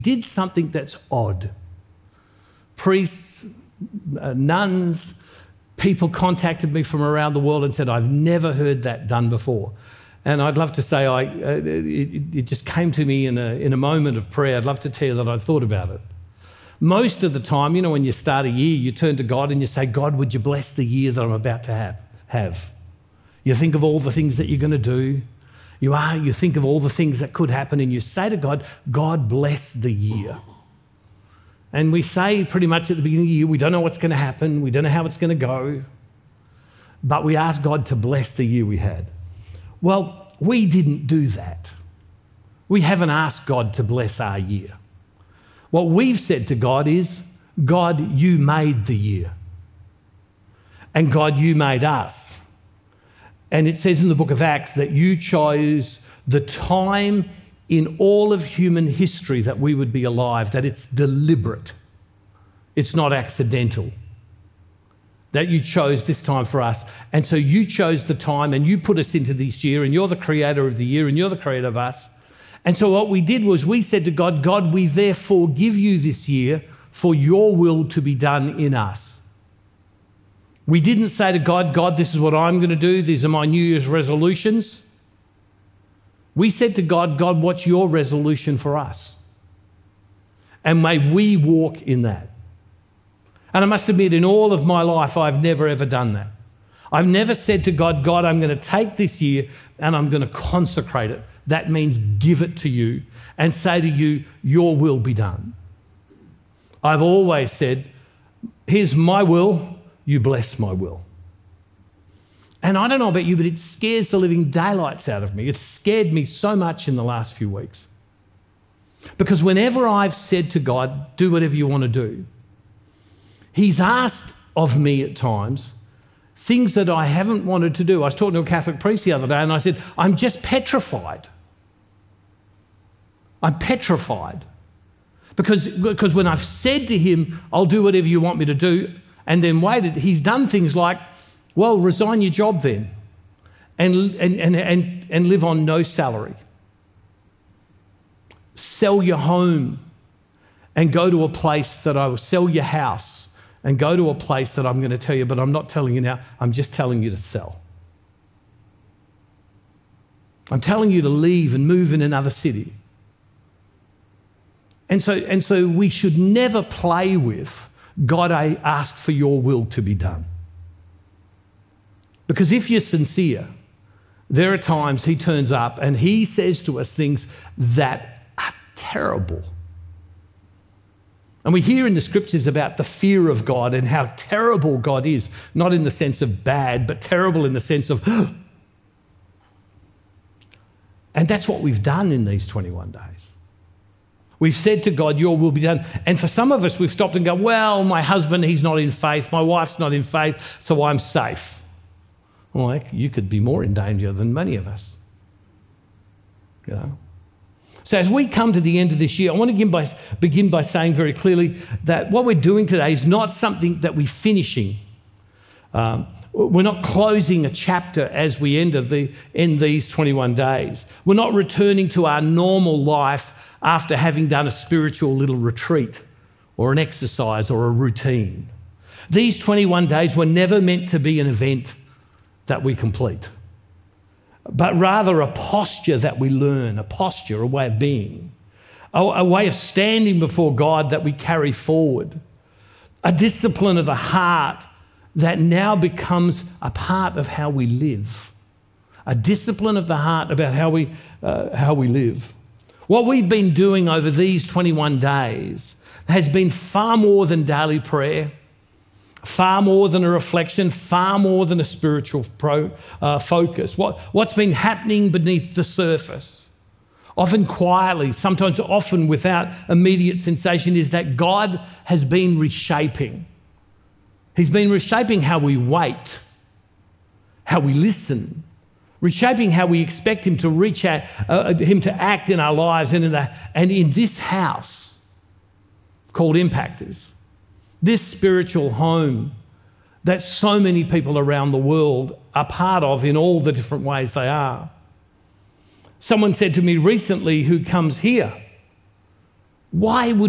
did something that's odd. Priests, nuns, people contacted me from around the world and said, I've never heard that done before. And I'd love to say it just came to me in a moment of prayer. I'd love to tell you that I thought about it. Most of the time, you know, when you start a year, you turn to God and you say, God, would you bless the year that I'm about to have? You think of all the things that you're going to do. You think of all the things that could happen, and you say to God, God bless the year. And we say pretty much at the beginning of the year, we don't know what's going to happen, we don't know how it's going to go, but we ask God to bless the year we had. Well, we didn't do that. We haven't asked God to bless our year. What we've said to God is, God, you made the year. And God, you made us. And it says in the book of Acts that you chose the time in all of human history that we would be alive, that it's deliberate. It's not accidental. That you chose this time for us. And so you chose the time and you put us into this year, and you're the creator of the year and you're the creator of us. And so what we did was we said to God, God, we therefore give you this year for your will to be done in us. We didn't say to God, God, this is what I'm going to do. These are my New Year's resolutions. We said to God, God, what's your resolution for us? And may we walk in that. And I must admit, in all of my life, I've never, ever done that. I've never said to God, God, I'm going to take this year and I'm going to consecrate it. That means give it to you and say to you, your will be done. I've always said, here's my will, you bless my will. And I don't know about you, but it scares the living daylights out of me. It's scared me so much in the last few weeks. Because whenever I've said to God, do whatever you want to do, He's asked of me at times things that I haven't wanted to do. I was talking to a Catholic priest the other day and I said, I'm just petrified. I'm petrified. Because when I've said to him, I'll do whatever you want me to do, and then waited, he's done things like, well, resign your job then and live on no salary. Sell your home and go to a place that I will sell your house and go to a place that I'm going to tell you, but I'm not telling you now, I'm just telling you to sell. I'm telling you to leave and move in another city. And so we should never play with, God, I ask for your will to be done. Because if you're sincere, there are times he turns up and he says to us things that are terrible. And we hear in the scriptures about the fear of God and how terrible God is, not in the sense of bad, but terrible in the sense of, and that's what we've done in these 21 days. We've said to God, your will be done. And for some of us, we've stopped and go, well, my husband, he's not in faith. My wife's not in faith, so I'm safe. Well, you could be more in danger than many of us. You know? So as we come to the end of this year, I want to begin by saying very clearly that what we're doing today is not something that we're finishing. We're not closing a chapter as we end these 21 days. We're not returning to our normal life after having done a spiritual little retreat or an exercise or a routine. These 21 days were never meant to be an event that we complete, but rather a posture that we learn, a posture, a way of being, a way of standing before God that we carry forward, a discipline of the heart that now becomes a part of how we live, a discipline of the heart about how we live. What we've been doing over these 21 days has been far more than daily prayer, far more than a reflection, far more than a spiritual focus. What's been happening beneath the surface, often quietly, sometimes often without immediate sensation, is that God has been reshaping. He's been reshaping how we wait, how we listen, reshaping how we expect him to reach out, him to act in our lives and in this house called Impactors, this spiritual home that so many people around the world are part of in all the different ways they are. Someone said to me recently who comes here, Why would